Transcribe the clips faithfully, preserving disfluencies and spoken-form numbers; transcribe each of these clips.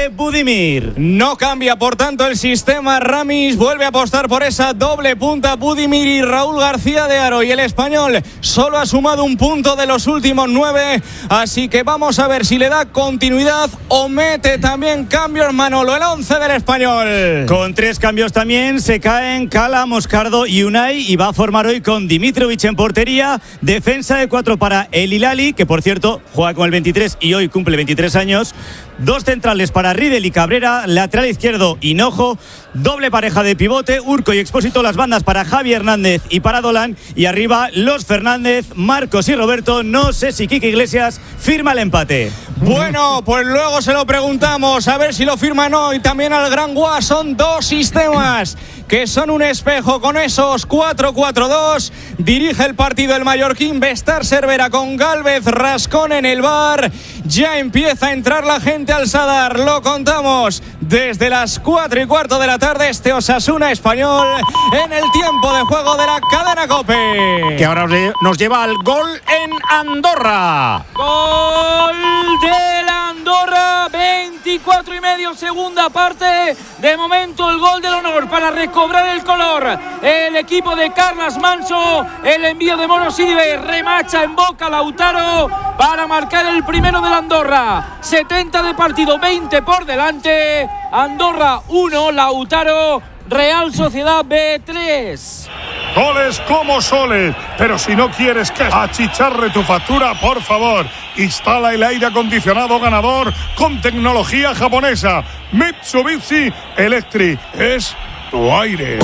de Budimir. No cambia, por tanto, el sistema. Ramis vuelve a apostar por esa doble punta. Budimir y Raúl García de Aro. Y el español solo ha sumado un punto de los últimos nueve. Así que vamos a ver si le da continuidad o mete también cambios Manolo, el once del español. Con tres cambios también se caen Cala, Moscardo y Unai, y va a formar hoy con Dimitrovic en portería. Defensa de cuatro para el Hilali, que por cierto juega con el veintitrés y hoy cumple veintitrés años. Dos centrales para Riedel y Cabrera, lateral izquierdo Hinojo, doble pareja de pivote, Urco y Expósito, las bandas para Javi Hernández y para Dolan, y arriba los Fernández, Marcos y Roberto. No sé si Quique Iglesias firma el empate. Bueno, pues luego se lo preguntamos, a ver si lo firman hoy. También al Gran Guas. Son dos sistemas que son un espejo con esos cuatro cuatro dos. Dirige el partido el mallorquín Bestar Cervera con Gálvez, Rascón en el bar. Ya empieza a entrar la gente al Sadar. Lo contamos desde las cuatro y cuarto de la tarde. Este Osasuna Español en el tiempo de juego de la cadena COPE, que ahora nos lleva al gol en Andorra. Gol del Andorra, veinticuatro y medio, segunda parte. De momento el gol del honor para recobrar el color. El equipo de Carlas Manso, el envío de Mono Sidibe, remacha en boca Lautaro para marcar el primero del Andorra. setenta de partido, veinte por delante. Andorra uno, Lautaro, Real Sociedad B tres. Goles como soles, pero si no quieres que achicharre tu factura, por favor, instala el aire acondicionado ganador con tecnología japonesa. Mitsubishi Electric es tu aire.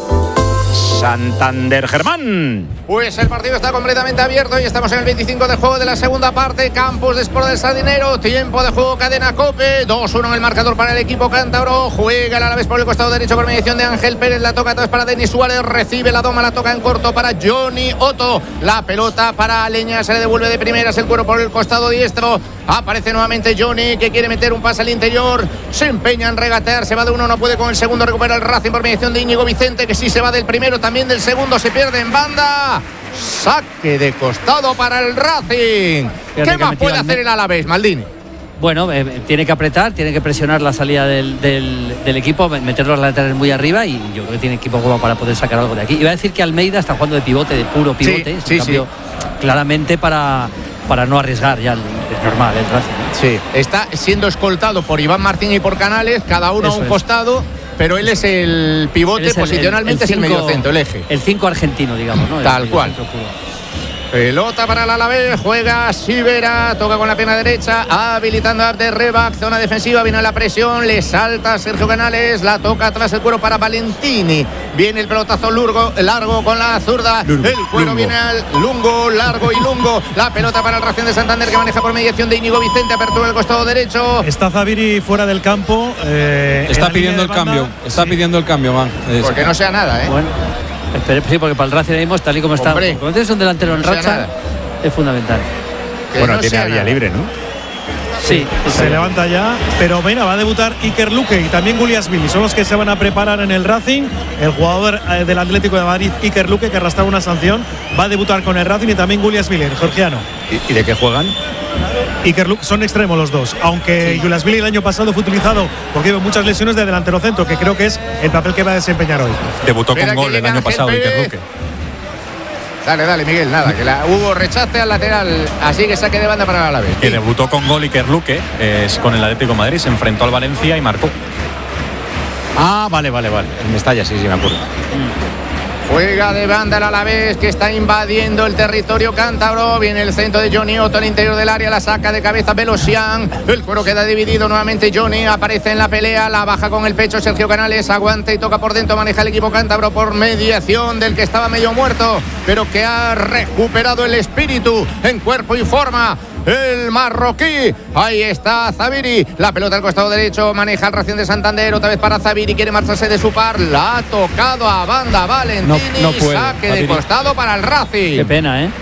Santander, Germán. Pues el partido está completamente abierto y estamos en el veinticinco de juego de la segunda parte. Campos de Sport del Sardinero, tiempo de juego cadena COPE, dos uno en el marcador para el equipo cántabro. Juega el Alavés por el costado derecho por mediación de Ángel Pérez, la toca atrás para Denis Suárez, recibe la toma, la toca en corto para Johnny Otto, la pelota para Leña, se le devuelve de primeras el cuero por el costado diestro. Aparece nuevamente Johnny, que quiere meter un pase al interior, se empeña en regatear, se va de uno, no puede con el segundo, recupera el Racing por mediación de Íñigo Vicente, que sí se va del primero, también del segundo, se pierde en banda. Saque de costado para el Racing. ¿Qué más puede hacer el Alavés, Maldini? Bueno, eh, tiene que apretar, tiene que presionar la salida del, del, del equipo, meter los laterales muy arriba, y yo creo que tiene equipo como para poder sacar algo de aquí. Iba a decir que Almeida está jugando de pivote, de puro pivote, sí, sí, cambio, sí. claramente para, para no arriesgar, ya es normal el Racing, ¿no? Sí, está siendo escoltado por Iván Martín y por Canales, cada uno Eso a un es. costado. Pero él es el pivote, es el, posicionalmente el, el cinco, es el mediocentro, el eje. El cinco argentino, digamos, ¿no? Tal cual. Pelota para el Alavés, juega Sivera, toca con la pierna derecha, habilitando a Abderrebak, zona defensiva, viene la presión, le salta Sergio Canales, la toca atrás el cuero para Valentini, viene el pelotazo largo, largo con la zurda, Lungo, el cuero Lungo. Viene al Lungo, largo y Lungo, la pelota para el Racing de Santander, que maneja por mediación de Íñigo Vicente, apertura del costado derecho. Está Zaviri fuera del campo, eh, está pidiendo el cambio, está sí. pidiendo el cambio, man. Porque no sea nada, ¿eh? Bueno. Espere, sí, porque para el Racing mismo, tal y como está, Hombre, cuando tienes un delantero en racha, es fundamental. Que bueno, no tiene vía libre, ¿no? Sí, se sí. levanta ya, pero venga, va a debutar Iker Luque y también Guliasvili, son los que se van a preparar en el Racing. El jugador eh, del Atlético de Madrid, Iker Luque, que arrastraba una sanción, va a debutar con el Racing, y también Guliasvili, el georgiano. ¿Y, ¿Y de qué juegan? Iker Luque, son extremos los dos, aunque sí. Guliasvili el año pasado fue utilizado porque hubo muchas lesiones de delantero centro, que creo que es el papel que va a desempeñar hoy. Debutó Mira con gol el año pasado Iker Luque. Dale, dale, Miguel, nada, que la, hubo rechace al lateral, así que saque de banda para el Alavés. Que debutó con gol Iker Luque, es con el Atlético de Madrid, se enfrentó al Valencia y marcó. Ah, vale, vale, vale. En Mestalla, sí, sí, me acuerdo. Juega de banda el Alavés, que está invadiendo el territorio cántabro. Viene el centro de Johnny Otto al interior del área, la saca de cabeza Belosian. El cuero queda dividido nuevamente. Johnny aparece en la pelea, la baja con el pecho Sergio Canales, aguanta y toca por dentro, maneja el equipo cántabro por mediación del que estaba medio muerto, pero que ha recuperado el espíritu en cuerpo y forma. El marroquí, ahí está Zaviri, la pelota al costado derecho, maneja el Racing de Santander, otra vez para Zaviri, quiere marcharse de su par, la ha tocado a banda Valentini, no, no puede, saque Zaviri. De costado para el Racing. Qué pena, ¿eh?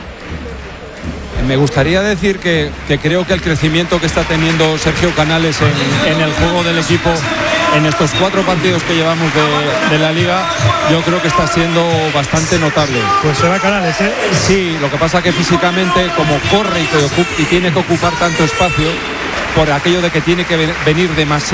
Me gustaría decir que, que creo que el crecimiento que está teniendo Sergio Canales en, en el juego del equipo en estos cuatro partidos que llevamos de, de la Liga, yo creo que está siendo bastante notable. Pues será Canales, ¿eh? Sí, lo que pasa que físicamente, como corre y, y tiene que ocupar tanto espacio, por aquello de que tiene que venir demasiado